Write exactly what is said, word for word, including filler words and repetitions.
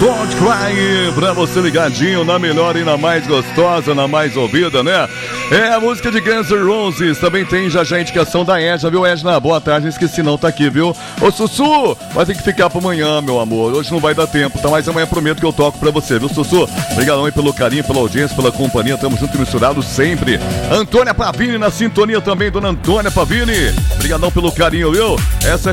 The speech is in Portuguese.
Don't Cry, pra você ligadinho na melhor e na mais gostosa, na mais ouvida, né? É a música de Guns N' Roses. Também tem já já a indicação da Edna, viu, Edna? Boa tarde, esqueci não, tá aqui, viu? Ô, Sussu, vai ter que ficar pra amanhã, meu amor. Hoje não vai dar tempo, tá? Mas amanhã prometo que eu toco pra você, viu, Sussu? Obrigadão aí pelo carinho, pela audiência, pela companhia. Tamo junto e misturado sempre. Antônia Pavini na sintonia também, dona Antônia Pavini. Obrigadão pelo carinho, viu? Essa